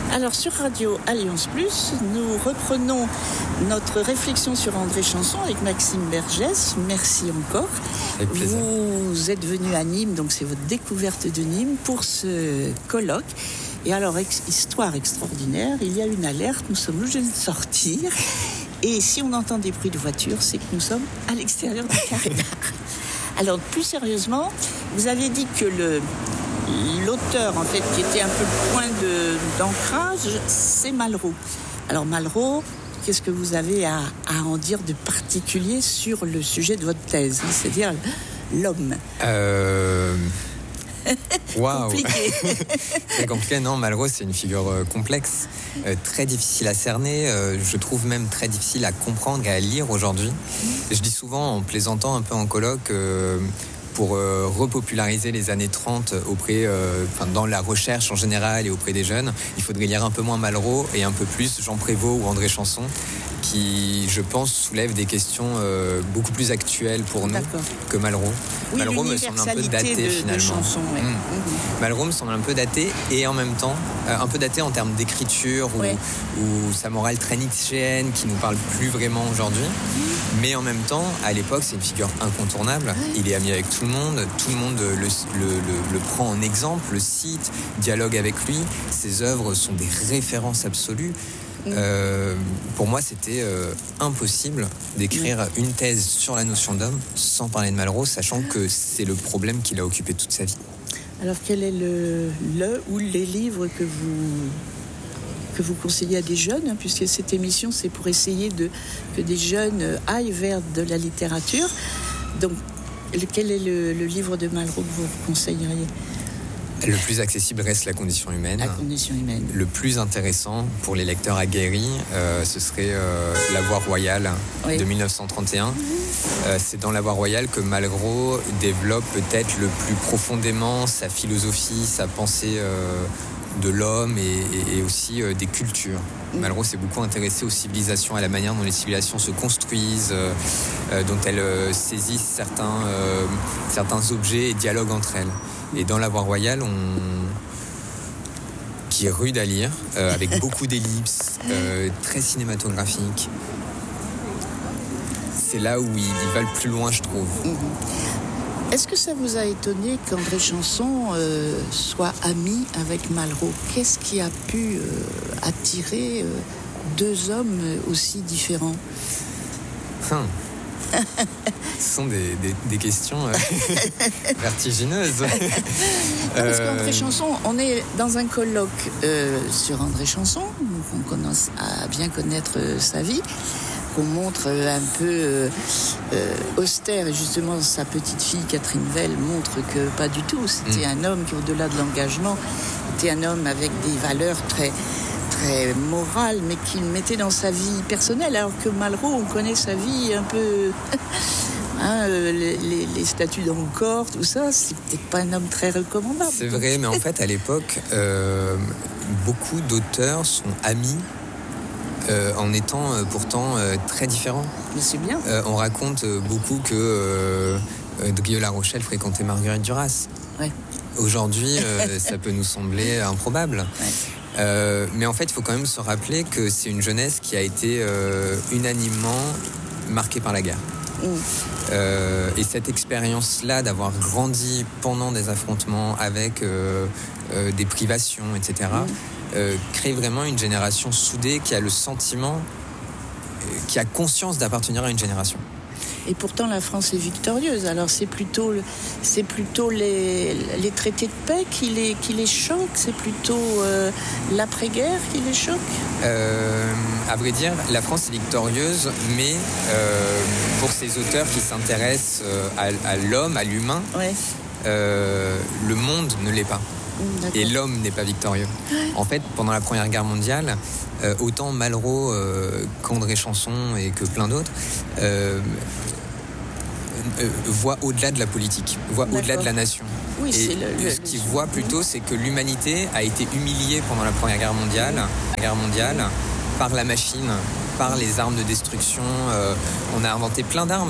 Alors sur Radio Alliance Plus, nous reprenons notre réflexion sur André Chanson avec Maxime Bergès. Merci encore. Avec plaisir. Vous êtes venu à Nîmes, donc c'est votre découverte de Nîmes pour ce colloque. Et alors, histoire extraordinaire, il y a une alerte, nous sommes obligés de sortir. Et si on entend des bruits de voiture, c'est que nous sommes à l'extérieur du carré d'art. Alors, plus sérieusement, vous avez dit que l'auteur, en fait, qui était un peu le point d'ancrage, c'est Malraux. Alors, Malraux, qu'est-ce que vous avez à en dire de particulier sur le sujet de votre thèse, c'est-à-dire l'homme? Waouh. Compliqué. Très compliqué, non, Malraux, c'est une figure complexe, très difficile à cerner, je trouve même très difficile à comprendre et à lire aujourd'hui. Je dis souvent, en plaisantant un peu en colloque, pour repopulariser les années 30 dans la recherche en général et auprès des jeunes, il faudrait lire un peu moins Malraux et un peu plus Jean Prévost ou André Chanson, qui, je pense, soulèvent des questions beaucoup plus actuelles pour nous que Malraux. Oui, Malraux me semble un peu daté finalement. Chanson, ouais. Malraux me semble un peu daté et en même temps un peu daté en termes d'écriture ou sa morale très nietzschéenne qui nous parle plus vraiment aujourd'hui. Mais en même temps, à l'époque, c'est une figure incontournable. Il est ami avec tout le monde le prend en exemple, le cite, dialogue avec lui. Ses œuvres sont des références absolues. Pour moi, c'était impossible d'écrire une thèse sur la notion d'homme sans parler de Malraux, sachant que c'est le problème qui l'a occupé toute sa vie. Alors, quel est le ou les livres que vous conseillez à des jeunes, puisque cette émission, c'est pour essayer que des jeunes aillent vers de la littérature. Donc, quel est le livre de Malraux que vous conseilleriez ? Le plus accessible reste La condition humaine. La condition humaine. Le plus intéressant pour les lecteurs aguerris, ce serait La Voie royale de 1931. C'est dans La Voie royale que Malraux développe peut-être le plus profondément sa philosophie, sa pensée de l'homme et aussi des cultures. Malraux s'est beaucoup intéressé aux civilisations, à la manière dont les civilisations se construisent, dont elles saisissent certains objets et dialoguent entre elles. Et dans La Voie royale, qui est rude à lire, avec beaucoup d'ellipses, très cinématographique. C'est là où il va le plus loin, je trouve. Est-ce que ça vous a étonné qu'André Chanson soit ami avec Malraux ? Qu'est-ce qui a pu attirer deux hommes aussi différents ? Ce sont des questions vertigineuses. Parce qu'André Chanson, on est dans un colloque sur André Chanson, donc on commence à bien connaître sa vie, qu'on montre un peu austère, et justement sa petite fille Catherine Weil montre que pas du tout. C'était un homme qui, au-delà de l'engagement, était un homme avec des valeurs très très morales, mais qu'il mettait dans sa vie personnelle, alors que Malraux, on connaît sa vie un peu les statues dans le corps, tout ça, c'était pas un homme très recommandable. C'est vrai, mais en fait à l'époque beaucoup d'auteurs sont amis en étant pourtant très différents. Mais c'est bien. On raconte beaucoup que Drieux-La Rochelle fréquentait Marguerite Duras. Ouais. Aujourd'hui, ça peut nous sembler improbable. Ouais. Mais en fait, il faut quand même se rappeler que c'est une jeunesse qui a été unanimement marquée par la guerre. Et cette expérience-là d'avoir grandi pendant des affrontements avec des privations, etc., crée vraiment une génération soudée qui a le sentiment, qui a conscience d'appartenir à une génération. Et pourtant, la France est victorieuse. Alors, c'est plutôt les traités de paix qui les choquent. C'est plutôt l'après-guerre qui les choque. À vrai dire, la France est victorieuse, mais pour ces auteurs qui s'intéressent à l'homme, à l'humain, le monde ne l'est pas. D'accord. Et l'homme n'est pas victorieux. En fait, pendant la Première Guerre mondiale, autant Malraux qu'André Chanson et que plein d'autres voient au-delà de la politique, voient au-delà de la nation. Oui, et ce qu'ils voient plutôt, c'est que l'humanité a été humiliée pendant la Première Guerre mondiale, par la machine, par les armes de destruction. On a inventé plein d'armes